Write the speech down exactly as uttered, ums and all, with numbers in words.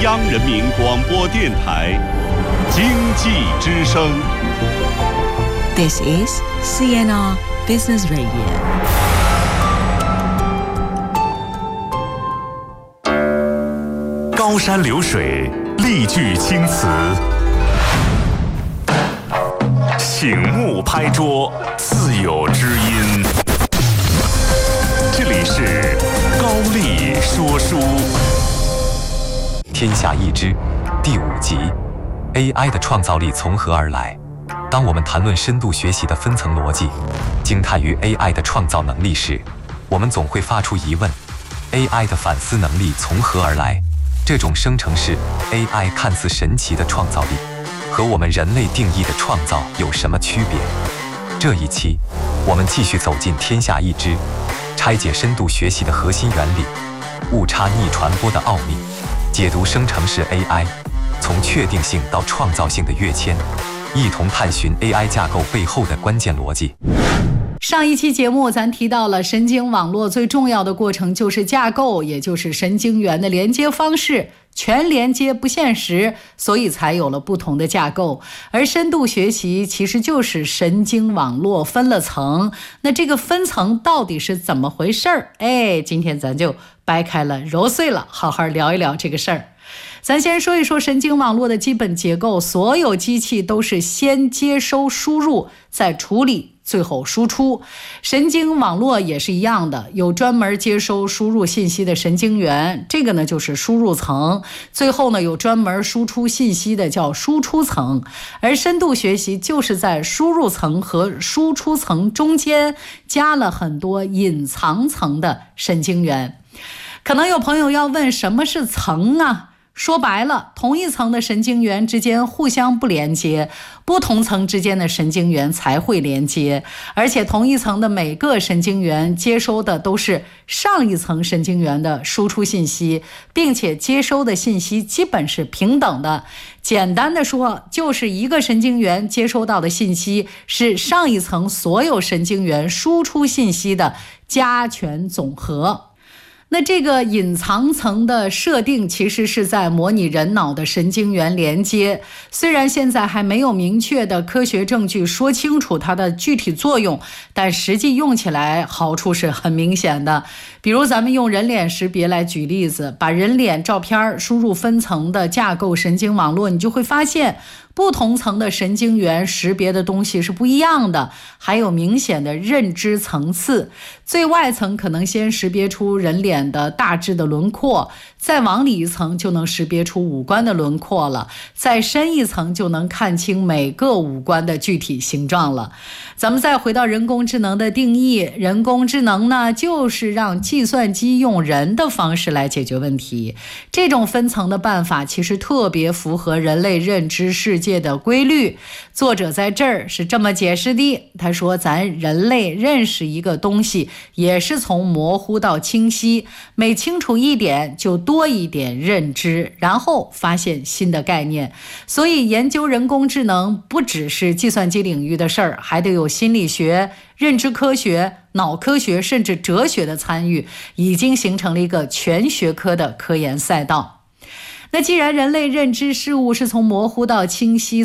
央人民广播电台经济之声。 This is C N R Business Radio。 高山流水，丽句青词，醒目拍桌，自有知音。这里是高丽说书。 天下一知第五集 A I 的创造力从何而来？当我们谈论深度学习的分层逻辑，惊叹于 A I 的创造能力时，我们总会发出疑问： A I 的反思能力从何而来？这种生成式 A I 看似神奇的创造力，和我们人类定义的创造有什么区别？这一期，我们继续走进天下一知，拆解深度学习的核心原理，误差逆传播的奥秘，解读生成式 A I 从确定性到创造性的跃迁，一同探寻 A I 架构背后的关键逻辑。 上一期节目咱提到了神经网络最重要的过程就是架构，也就是神经元的连接方式。全连接不现实，所以才有了不同的架构。而深度学习其实就是神经网络分了层，那这个分层到底是怎么回事儿？哎，今天咱就掰开了揉碎了，好好聊一聊这个事儿。咱先说一说神经网络的基本结构。所有机器都是先接收输入，再处理，最后输出。神经网络也是一样的，有专门接收输入信息的神经元，这个呢就是输入层。最后呢有专门输出信息的叫输出层。而深度学习就是在输入层和输出层中间加了很多隐藏层的神经元。可能有朋友要问，什么是层啊？说白了，同一层的神经元之间互相不连接，不同层之间的神经元才会连接。而且同一层的每个神经元接收的都是上一层神经元的输出信息，并且接收的信息基本是平等的。简单的说，就是一个神经元接收到的信息是上一层所有神经元输出信息的加权总和。那这个隐藏层的设定其实是在模拟人脑的神经元连接，虽然现在还没有明确的科学证据说清楚它的具体作用，但实际用起来好处是很明显的。比如咱们用人脸识别来举例子，把人脸照片输入分层的架构神经网络，你就会发现不同层的神经元识别的东西是不一样的，还有明显的认知层次。最外层可能先识别出人脸的大致的轮廓，再往里一层就能识别出五官的轮廓了，再深一层就能看清每个五官的具体形状了。咱们再回到人工智能的定义，人工智能呢，就是让计算机用人的方式来解决问题。这种分层的办法其实特别符合人类认知世界的规律。作者在这儿是这么解释的，他说咱人类认识一个东西也是从模糊到清晰，每清楚一点就多一点认知，然后发现新的概念。所以研究人工智能不只是计算机领域的事儿，还得有心理学、认知科学、脑科学甚至哲学的参与，已经形成了一个全学科的科研赛道。那既然人类认知事物是从模糊到清晰，